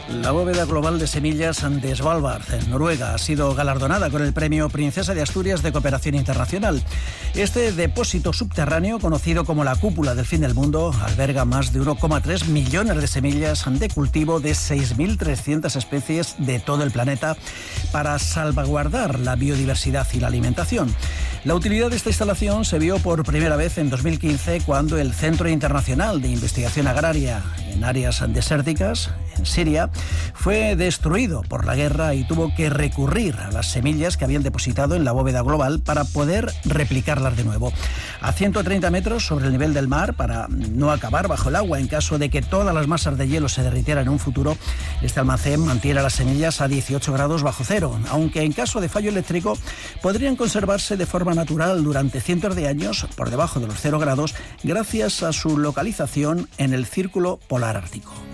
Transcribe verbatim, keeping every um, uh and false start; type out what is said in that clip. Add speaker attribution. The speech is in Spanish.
Speaker 1: La bóveda global de semillas de Svalbard, en Noruega, ha sido galardonada con el premio Princesa de Asturias de Cooperación Internacional. Este depósito subterráneo, conocido como la cúpula del fin del mundo, alberga más de uno coma tres millones de semillas de cultivo de seis mil trescientas especies de todo el planeta para salvaguardar la biodiversidad y la alimentación. La utilidad de esta instalación se vio por primera vez en dos mil quince, cuando el Centro Internacional de Investigación Agraria en áreas desérticas, en Siria, fue destruido por la guerra y tuvo que recurrir a las semillas que habían depositado en la bóveda global para poder replicarlas de nuevo. A ciento treinta metros sobre el nivel del mar, para no acabar bajo el agua en caso de que todas las masas de hielo se derritieran en un futuro, este almacén mantiene las semillas a dieciocho grados bajo cero, aunque en caso de fallo eléctrico podrían conservarse de forma natural durante cientos de años por debajo de los cero grados, gracias a su localización en el Círculo Polar Ártico.